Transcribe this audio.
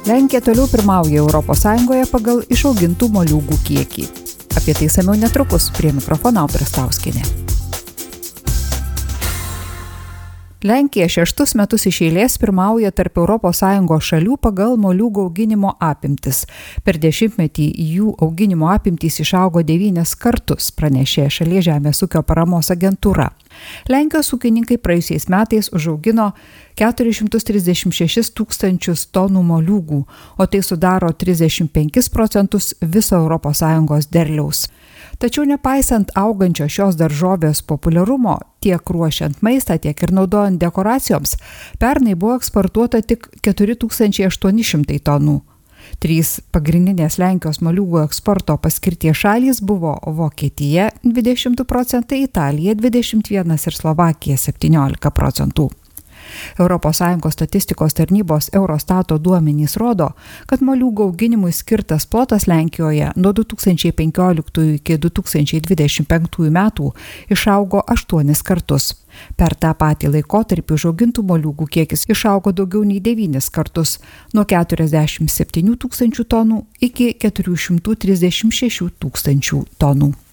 Lenkija toliau pirmauja ES pagal išaugintų moliūgų kiekį. Apie tai išsamiau netrukus, prie mikrofono Audra Stauskienė. Lenkija 6 metus iš eilės pirmauja tarp ES šalių pagal moliūgų auginimo apimtis. Per 10-metį jų auginimo apimtys išaugo 9 kartus, pranešė šalies žemės ūkio paramos agentūra. Lenkijos ūkininkai praėjusiais metais užaugino 436 tūkstančius tonų moliūgų, o tai sudaro 35% viso ES derliaus. Tačiau nepaisant augančio šios daržovės populiarumo, tiek ruošiant maistą, tiek ir naudojant dekoracijoms, pernai buvo eksportuota tik 4800 tonų. 3 pagrindinės Lenkijos moliūgų eksporto paskirties šalys buvo Vokietija 20%, Italija 21% ir Slovakija 17%. ES statistikos tarnybos Eurostato duomenys rodo, kad moliūgų auginimui skirtas plotas Lenkijoje nuo 2015 iki 2025 metų išaugo 8 kartus. Per tą patį laikotarpį užaugintų moliūgų kiekis išaugo daugiau nei 9 kartus, nuo 47 tūkstančių tonų iki 436 tūkstančių tonų.